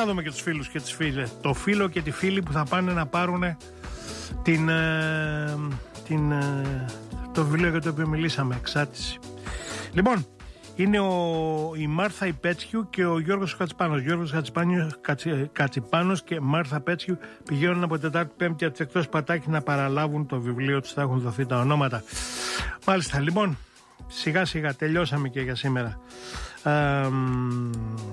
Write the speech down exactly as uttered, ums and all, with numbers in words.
να δούμε και τους φίλους και τις φίλες. Το φίλο και τη φίλη που θα πάνε να πάρουν την, ε, την, ε, το βιβλίο για το οποίο μιλήσαμε, Εξάτηση. Λοιπόν, είναι ο, η Μάρθα Υπέτσιου και ο Γιώργος Κατσιπάνος. Γιώργος Κατσι, Κατσιπάνος και Μάρθα Πέτσιου πηγαίνουν από Τετάρτη Πέμπτη από τις εκτός Πατάκη να παραλάβουν το βιβλίο τους. Θα έχουν δοθεί τα ονόματα. Μάλιστα, λοιπόν, σιγά σιγά τελειώσαμε και για σήμερα. Ε,